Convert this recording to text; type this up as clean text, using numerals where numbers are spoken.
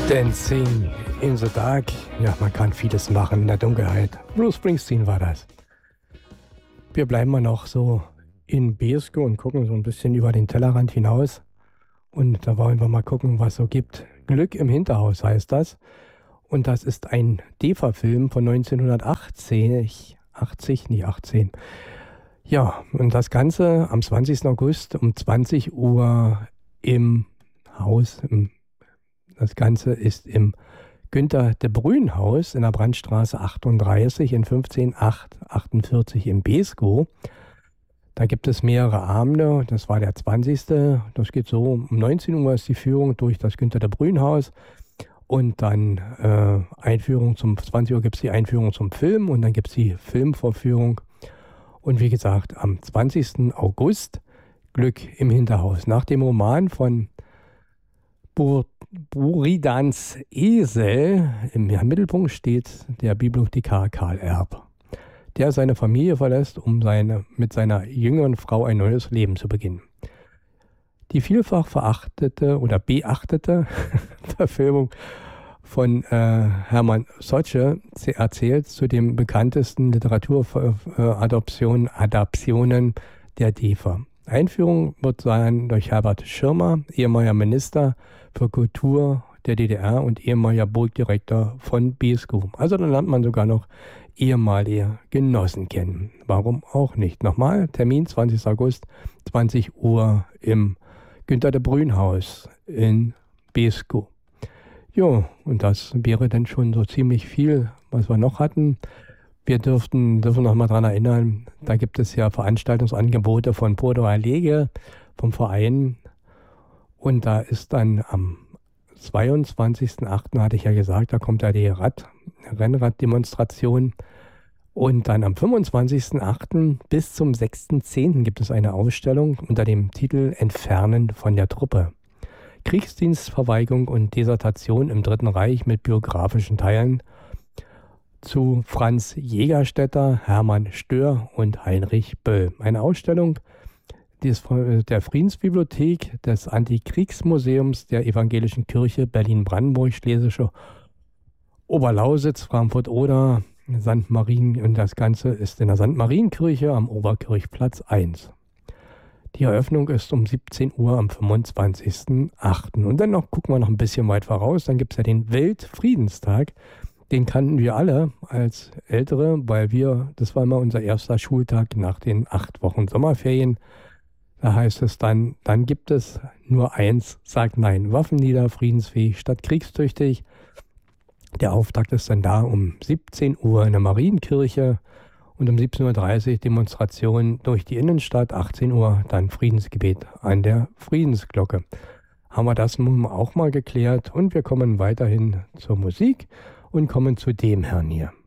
Dancing in the Dark. Ja, man kann vieles machen in der Dunkelheit. Bruce Springsteen war das. Wir bleiben mal noch so in Beeskow und gucken so ein bisschen über den Tellerrand hinaus. Und da wollen wir mal gucken, was so gibt. Glück im Hinterhaus heißt das. Und das ist ein DEFA-Film von 1980. 18. Ja, und das Ganze am 20. August um 20 Uhr im Haus. Das Ganze ist im Günter de Bruyn Haus in der Brandstraße 38 in 15848 in Beeskow. Da gibt es mehrere Abende. Das war der 20. Das geht so, um 19 Uhr ist die Führung durch das Günter de Bruyn Haus. Und dann Einführung zum 20 Uhr gibt es die Einführung zum Film und dann gibt es die Filmvorführung. Und wie gesagt, am 20. August Glück im Hinterhaus. Nach dem Roman von Buridans Esel im Mittelpunkt steht der Bibliothekar Karl Erb, der seine Familie verlässt, um mit seiner jüngeren Frau ein neues Leben zu beginnen. Die vielfach verachtete oder beachtete Verfilmung von Hermann Sotsche erzählt zu den bekanntesten Literaturadaptionen der DEFA. Einführung wird sein durch Herbert Schirmer, ehemaliger Minister für Kultur der DDR und ehemaliger Burgdirektor von Beeskow. Also dann lernt man sogar noch ehemalige Genossen kennen. Warum auch nicht? Nochmal, Termin 20. August, 20 Uhr im Günter de Bruyn Haus in Beeskow. Jo, und das wäre dann schon so ziemlich viel, was wir noch hatten. Wir dürfen noch mal daran erinnern, da gibt es ja Veranstaltungsangebote von Porto Alegre, vom Verein. Und da ist dann am 22.08. hatte ich ja gesagt, da kommt ja die Rennraddemonstration. Und dann am 25.08. bis zum 6.10. gibt es eine Ausstellung unter dem Titel Entfernen von der Truppe. Kriegsdienstverweigerung und Desertation im Dritten Reich mit biografischen Teilen zu Franz Jägerstätter, Hermann Stör und Heinrich Böll. Eine Ausstellung der Friedensbibliothek des Antikriegsmuseums der Evangelischen Kirche Berlin-Brandenburg, Schlesische Oberlausitz, Frankfurt-Oder, St. Marien, und das Ganze ist in der St. Marienkirche am Oberkirchplatz 1. Die Eröffnung ist um 17 Uhr am 25.08. Und dann gucken wir noch ein bisschen weit voraus, dann gibt es ja den Weltfriedenstag. Den kannten wir alle als Ältere, weil das war immer unser erster Schultag nach den 8 Wochen Sommerferien. Da heißt es dann gibt es nur eins, sagt nein, Waffen nieder, friedensfähig statt kriegstüchtig. Der Auftakt ist dann da um 17 Uhr in der Marienkirche und um 17.30 Uhr Demonstration durch die Innenstadt, 18 Uhr dann Friedensgebet an der Friedensglocke. Haben wir das nun auch mal geklärt und wir kommen weiterhin zur Musik und kommen zu dem Herrn hier.